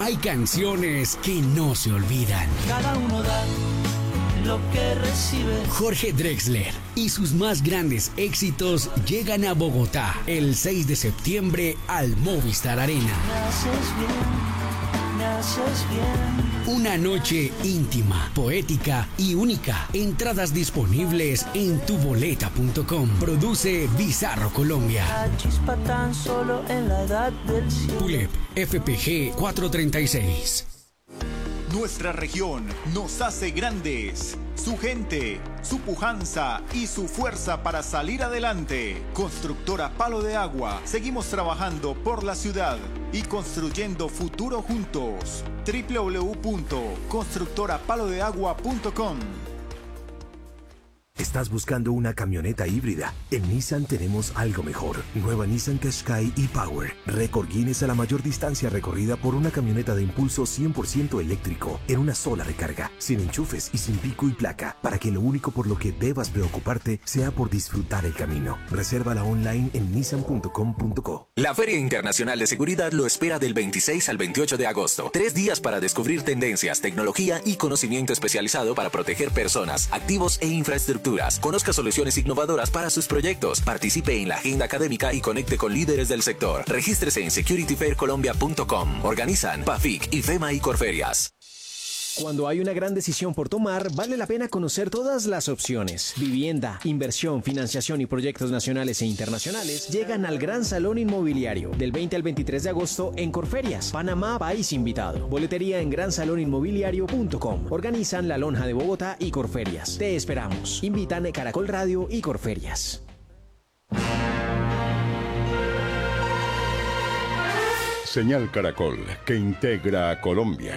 hay canciones que no se olvidan. Cada uno da lo que recibe. Jorge Drexler y sus más grandes éxitos llegan a Bogotá el 6 de septiembre al Movistar Arena. Me haces bien, me haces bien. Una noche íntima, poética y única. Entradas disponibles en tuboleta.com. Produce Bizarro Colombia. La chispa tan solo en la edad del cielo. Tulep FPG 436. Nuestra región nos hace grandes. Su gente, su pujanza y su fuerza para salir adelante. Constructora Palo de Agua. Seguimos trabajando por la ciudad y construyendo futuro juntos. www.constructorapalodeagua.com. ¿Estás buscando una camioneta híbrida? En Nissan tenemos algo mejor. Nueva Nissan Qashqai e-Power. Récord Guinness a la mayor distancia recorrida por una camioneta de impulso 100% eléctrico en una sola recarga, sin enchufes y sin pico y placa, para que lo único por lo que debas preocuparte sea por disfrutar el camino. Resérvala online en nissan.com.co. La Feria Internacional de Seguridad lo espera del 26 al 28 de agosto. 3 días para descubrir tendencias, tecnología y conocimiento especializado para proteger personas, activos e infraestructuras. Conozca soluciones innovadoras para sus proyectos. Participe en la agenda académica y conecte con líderes del sector. Regístrese en securityfaircolombia.com. Organizan PAFIC, IFEMA y Corferias. Cuando hay una gran decisión por tomar, vale la pena conocer todas las opciones. Vivienda, inversión, financiación y proyectos nacionales e internacionales llegan al Gran Salón Inmobiliario del 20 al 23 de agosto en Corferias, Panamá, país invitado. Boletería en gransaloninmobiliario.com. Organizan La Lonja de Bogotá y Corferias. Te esperamos. Invitan Caracol Radio y Corferias. Señal Caracol, que integra a Colombia.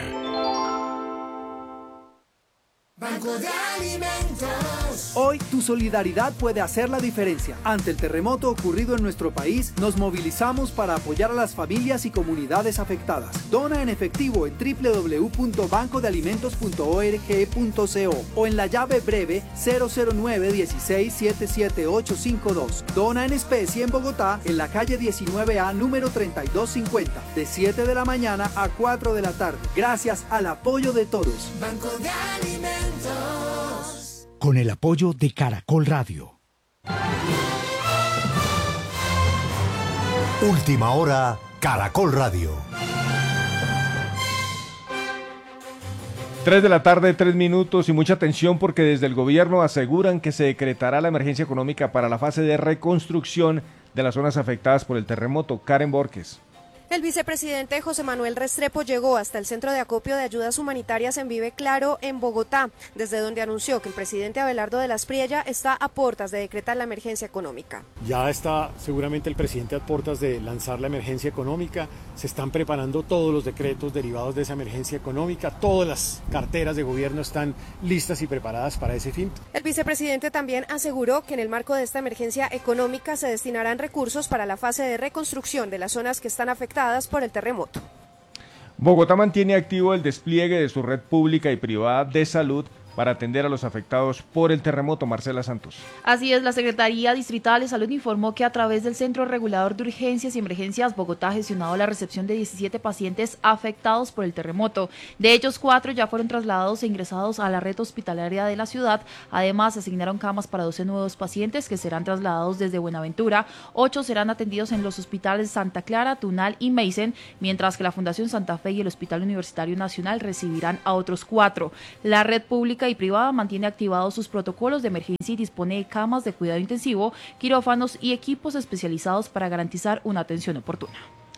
Banco de Alimentos. Hoy tu solidaridad puede hacer la diferencia. Ante el terremoto ocurrido en nuestro país, nos movilizamos para apoyar a las familias y comunidades afectadas. Dona en efectivo en www.bancodealimentos.org.co o en la llave breve 009-16-77852. Dona en especie en Bogotá, en la calle 19A, número 3250, de 7 de la mañana a 4 de la tarde. Gracias al apoyo de todos. Banco de Alimentos. Con el apoyo de Caracol Radio. Última hora, Caracol Radio. 3 de la tarde, 3 minutos y mucha atención porque desde el gobierno aseguran que se decretará la emergencia económica para la fase de reconstrucción de las zonas afectadas por el terremoto. Karen Borges. El vicepresidente José Manuel Restrepo llegó hasta el Centro de Acopio de Ayudas Humanitarias en Vive Claro, en Bogotá, desde donde anunció que el presidente Abelardo de la Espriella está a puertas de decretar la emergencia económica. Ya está seguramente el presidente a puertas de lanzar la emergencia económica, se están preparando todos los decretos derivados de esa emergencia económica, todas las carteras de gobierno están listas y preparadas para ese fin. El vicepresidente también aseguró que en el marco de esta emergencia económica se destinarán recursos para la fase de reconstrucción de las zonas que están afectadas por el terremoto. Bogotá mantiene activo el despliegue de su red pública y privada de salud para atender a los afectados por el terremoto. Marcela Santos. Así es, la Secretaría Distrital de Salud informó que a través del Centro Regulador de Urgencias y Emergencias, Bogotá ha gestionado la recepción de 17 pacientes afectados por el terremoto. De ellos, 4 ya fueron trasladados e ingresados a la red hospitalaria de la ciudad. Además, se asignaron camas para 12 nuevos pacientes que serán trasladados desde Buenaventura. 8 serán atendidos en los hospitales Santa Clara, Tunal y Meisen, mientras que la Fundación Santa Fe y el Hospital Universitario Nacional recibirán a otros 4. La red pública y privada mantiene activados sus protocolos de emergencia y dispone de camas de cuidado intensivo, quirófanos y equipos especializados para garantizar una atención oportuna.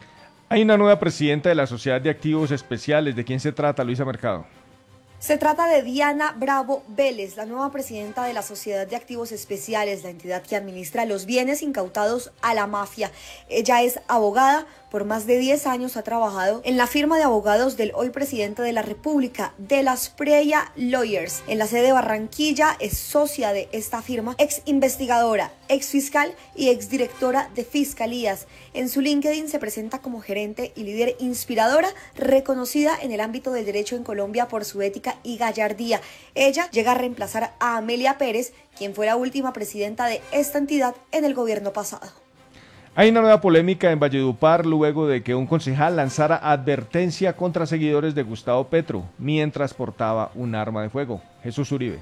Hay una nueva presidenta de la Sociedad de Activos Especiales. ¿De quién se trata, Luisa Mercado? Se trata de Diana Bravo Vélez, la nueva presidenta de la Sociedad de Activos Especiales, la entidad que administra los bienes incautados a la mafia. Ella es abogada, por más de 10 años ha trabajado en la firma de abogados del hoy presidente de la República, de la Espriella Lawyers. En la sede de Barranquilla es socia de esta firma, ex investigadora, ex fiscal y ex directora de fiscalías. En su LinkedIn se presenta como gerente y líder inspiradora, reconocida en el ámbito del derecho en Colombia por su ética y gallardía. Ella llega a reemplazar a Amelia Pérez, quien fue la última presidenta de esta entidad en el gobierno pasado. Hay una nueva polémica en Valledupar luego de que un concejal lanzara advertencia contra seguidores de Gustavo Petro mientras portaba un arma de fuego. Jesús Uribe.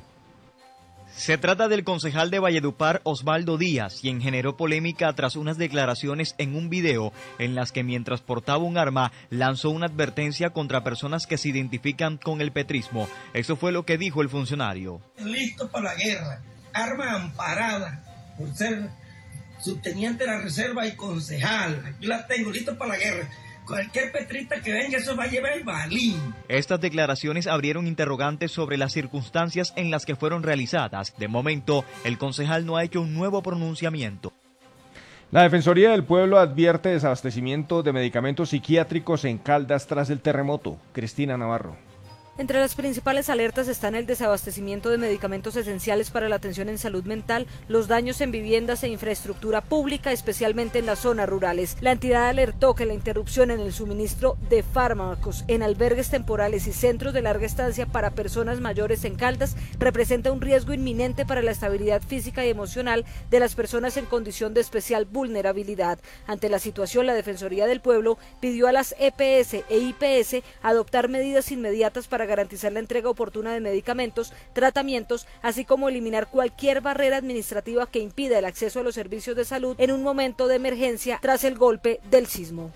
Se trata del concejal de Valledupar, Osvaldo Díaz, quien generó polémica tras unas declaraciones en un video en las que mientras portaba un arma lanzó una advertencia contra personas que se identifican con el petrismo. Eso fue lo que dijo el funcionario. Listo para la guerra, arma amparada por ser subteniente de la reserva y concejal. Aquí la tengo, listo para la guerra. Cualquier petrista que venga, eso va a llevar el balín. Estas declaraciones abrieron interrogantes sobre las circunstancias en las que fueron realizadas. De momento, el concejal no ha hecho un nuevo pronunciamiento. La Defensoría del Pueblo advierte desabastecimiento de medicamentos psiquiátricos en Caldas tras el terremoto. Cristina Navarro. Entre las principales alertas están el desabastecimiento de medicamentos esenciales para la atención en salud mental, los daños en viviendas e infraestructura pública, especialmente en las zonas rurales. La entidad alertó que la interrupción en el suministro de fármacos en albergues temporales y centros de larga estancia para personas mayores en Caldas representa un riesgo inminente para la estabilidad física y emocional de las personas en condición de especial vulnerabilidad. Ante la situación, la Defensoría del Pueblo pidió a las EPS e IPS adoptar medidas inmediatas para garantizar la entrega oportuna de medicamentos, tratamientos, así como eliminar cualquier barrera administrativa que impida el acceso a los servicios de salud en un momento de emergencia tras el golpe del sismo.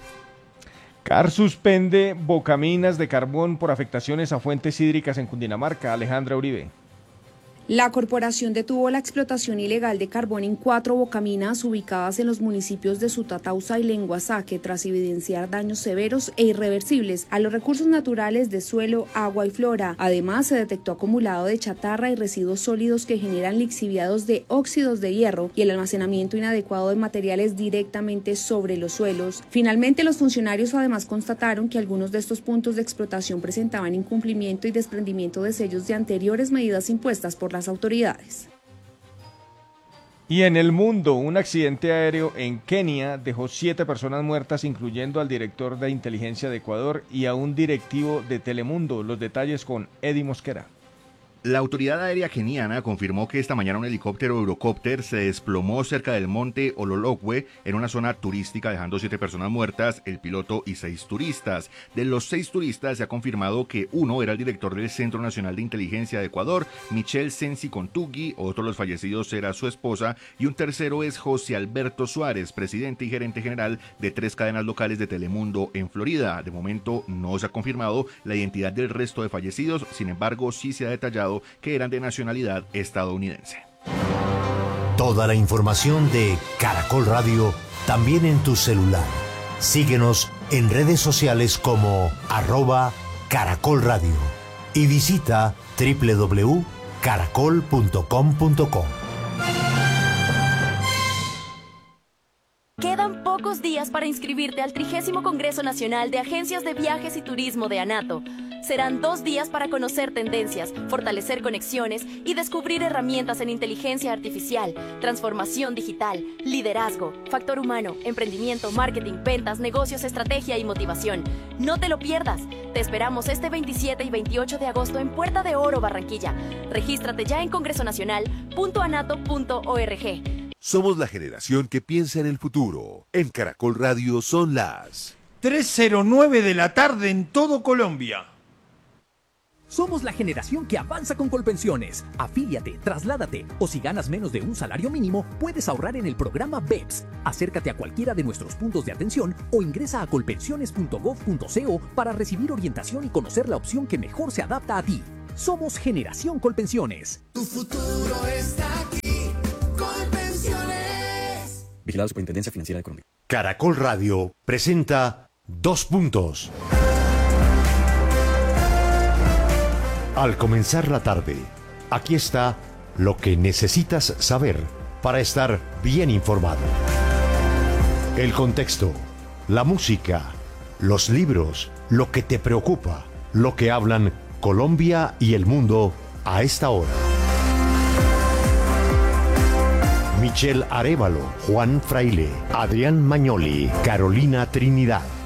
CAR suspende bocaminas de carbón por afectaciones a fuentes hídricas en Cundinamarca. Alejandra Uribe. La corporación detuvo la explotación ilegal de carbón en 4 bocaminas ubicadas en los municipios de Sutatausa y Lenguasaque tras evidenciar daños severos e irreversibles a los recursos naturales de suelo, agua y flora. Además, se detectó acumulado de chatarra y residuos sólidos que generan lixiviados de óxidos de hierro y el almacenamiento inadecuado de materiales directamente sobre los suelos. Finalmente, los funcionarios además constataron que algunos de estos puntos de explotación presentaban incumplimiento y desprendimiento de sellos de anteriores medidas impuestas por las autoridades. Y en el mundo, un accidente aéreo en Kenia dejó 7 personas muertas, incluyendo al director de inteligencia de Ecuador y a un directivo de Telemundo. Los detalles con Eddie Mosquera. La autoridad aérea keniana confirmó que esta mañana un helicóptero Eurocopter se desplomó cerca del monte Ololokwe en una zona turística, dejando 7 personas muertas, el piloto y 6 turistas. De los 6 turistas se ha confirmado que uno era el director del Centro Nacional de Inteligencia de Ecuador, Michel Sensi Contugui, otro de los fallecidos era su esposa y un tercero es José Alberto Suárez, presidente y gerente general de 3 cadenas locales de Telemundo en Florida. De momento no se ha confirmado la identidad del resto de fallecidos, sin embargo sí se ha detallado que eran de nacionalidad estadounidense. Toda la información de Caracol Radio también en tu celular. Síguenos en redes sociales como @Caracol Radio y visita www.caracol.com.co. Quedan pocos días para inscribirte al 30º Congreso Nacional de Agencias de Viajes y Turismo de ANATO. Serán 2 días para conocer tendencias, fortalecer conexiones y descubrir herramientas en inteligencia artificial, transformación digital, liderazgo, factor humano, emprendimiento, marketing, ventas, negocios, estrategia y motivación. No te lo pierdas. Te esperamos este 27 y 28 de agosto en Puerta de Oro, Barranquilla. Regístrate ya en congresonacional.anato.org. Somos la generación que piensa en el futuro. En Caracol Radio son las 3:09 de la tarde en todo Colombia. Somos la generación que avanza con Colpensiones. Afíliate, trasládate o si ganas menos de un salario mínimo, puedes ahorrar en el programa BEPS. Acércate a cualquiera de nuestros puntos de atención o ingresa a colpensiones.gov.co para recibir orientación y conocer la opción que mejor se adapta a ti. Somos Generación Colpensiones. Tu futuro está aquí. Colpensiones. Vigilado Superintendencia Financiera de Colombia. Caracol Radio presenta 2 puntos. Al comenzar la tarde, aquí está lo que necesitas saber para estar bien informado. El contexto, la música, los libros, lo que te preocupa, lo que hablan Colombia y el mundo a esta hora. Michelle Arévalo, Juan Fraile, Adrián Mañoli, Carolina Trinidad.